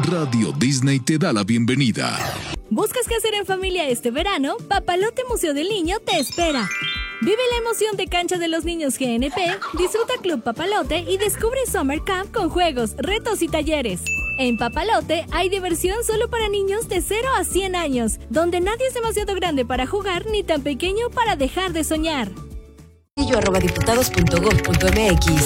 Radio Disney te da la bienvenida. ¿Buscas qué hacer en familia este verano? Papalote Museo del Niño te espera. Vive la emoción de Cancha de los Niños GNP, disfruta Club Papalote y descubre Summer Camp con juegos, retos y talleres. En Papalote hay diversión solo para niños de 0 a 100 años, donde nadie es demasiado grande para jugar ni tan pequeño para dejar de soñar. @diputados.gov.mx